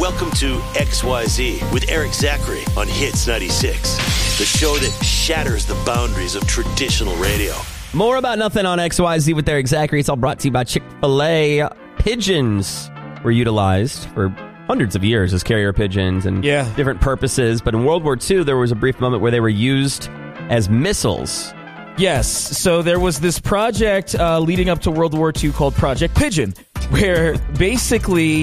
Welcome to XYZ with Eric Zachary on Hits 96, the show that shatters the boundaries of traditional radio. More about nothing on XYZ with Eric Zachary. It's all brought to you by Chick-fil-A. Pigeons were utilized for hundreds of years as carrier pigeons and different purposes. But in World War II, there was a brief moment where they were used as missiles. Yes, so there was this project leading up to World War II called Project Pigeon, where basically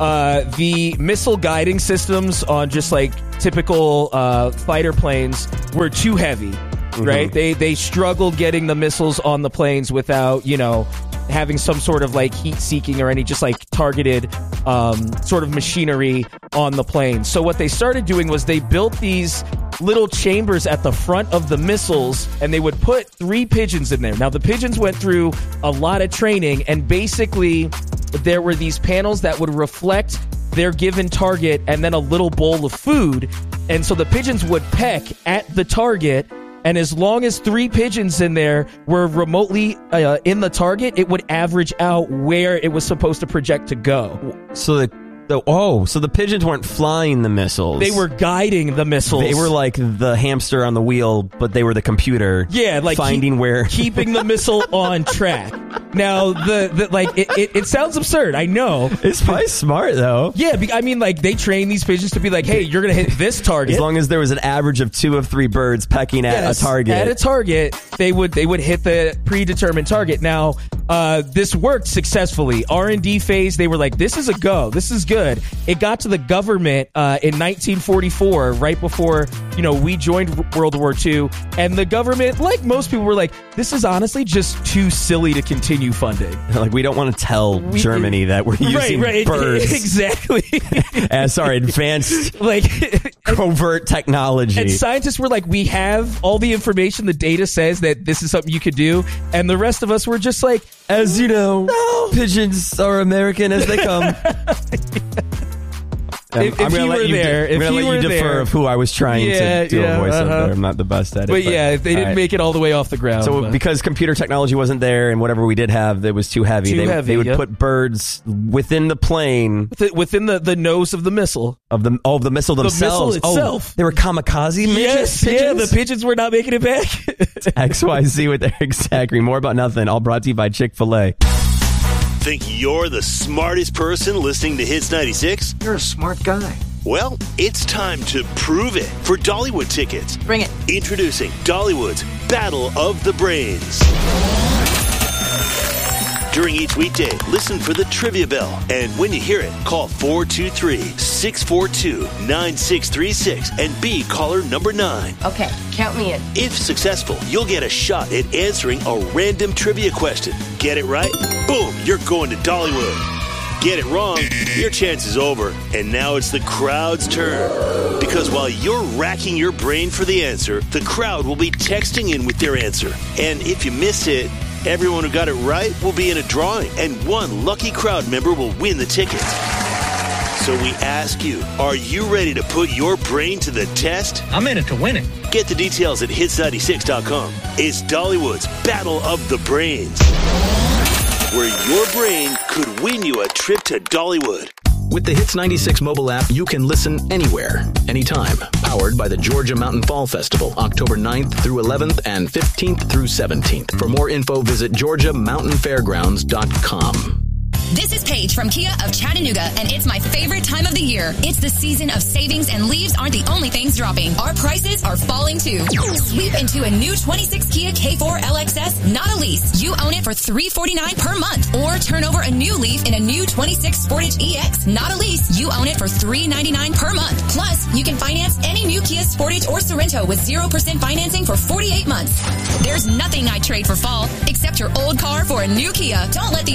the missile guiding systems on just like typical fighter planes were too heavy, right? They struggled getting the missiles on the planes without, having some sort of like heat seeking or any just like targeted sort of machinery on the plane. So what they started doing was they built these little chambers at the front of the missiles, and they would put 3 pigeons in there. Now the pigeons went through a lot of training, and basically there were these panels that would reflect their given target and then a little bowl of food. And so the pigeons would peck at the target, and as long as 3 pigeons in there were remotely in the target, it would average out where it was supposed to project to go. So the pigeons weren't flying the missiles. They were guiding the missiles. They were like the hamster on the wheel, but they were the computer. Yeah, like finding keeping the missile on track. Now, it sounds absurd. I know. It's probably smart though. Yeah, I mean, like they train these pigeons to be like, hey, you're gonna hit this target. As long as there was an average of 2 of 3 birds pecking at a target. At a target, they would hit the predetermined target. Now, this worked successfully. R&D phase, they were like, this is a go. This is good. It got to the government in 1944, right before we joined World War II, and the government, like most people, were like, this is honestly just too silly to continue funding. Like, we don't want to tell Germany that we're using birds exactly as our advanced covert technology. And scientists were like, we have all the information. The data says that this is something you could do, and the rest of us were just like, as you know, pigeons are American as they come. I'm going to let you defer of who I was trying to do a voice of there. I'm not the best at it. But they didn't make it all the way off the ground. So because computer technology wasn't there and whatever we did have, it was too heavy. They would put birds within the plane. Within the nose of the missile. Of the missile themselves. The missile itself. They were kamikaze pigeons? Yeah, the pigeons were not making it back. XYZ with Eric Zachary. More about nothing. All brought to you by Chick-fil-A. Think you're the smartest person listening to Hits 96? You're a smart guy. Well, it's time to prove it for Dollywood tickets. Bring it. Introducing Dollywood's Battle of the Brains. During each weekday, listen for the trivia bell. And when you hear it, call 423-642-9636 and be caller number 9. Okay, count me in. If successful, you'll get a shot at answering a random trivia question. Get it right? Boom, you're going to Dollywood. Get it wrong, your chance is over. And now it's the crowd's turn. Because while you're racking your brain for the answer, the crowd will be texting in with their answer. And if you miss it, everyone who got it right will be in a drawing, and one lucky crowd member will win the tickets. So we ask you, are you ready to put your brain to the test? I'm in it to win it. Get the details at hits96.com. It's Dollywood's Battle of the Brains, where your brain could win you a trip to Dollywood. With the Hits 96 mobile app, you can listen anywhere, anytime. Powered by the Georgia Mountain Fall Festival, October 9th through 11th and 15th through 17th. For more info, visit GeorgiaMountainFairgrounds.com. This is Paige from Kia of Chattanooga, and it's my favorite time of the year. It's the season of savings, and leaves aren't the only things dropping. Our prices are falling, too. Sweep into a new 26 Kia K4 LXS, not a lease. You own it for $349 per month. Or turn over a new leaf in a new 26 Sportage EX, not a lease. You own it for $399 per month. Plus, you can finance any new Kia Sportage or Sorento with 0% financing for 48 months. There's nothing I'd trade for fall, except your old car for a new Kia. Don't let the